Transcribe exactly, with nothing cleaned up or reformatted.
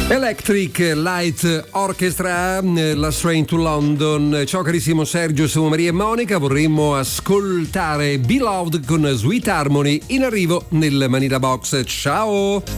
Electric Light Orchestra, Last Train to London. Ciao carissimo Sergio, siamo Maria e Monica, vorremmo ascoltare Beloved con Sweet Harmony in arrivo nel Manila Box. Ciao!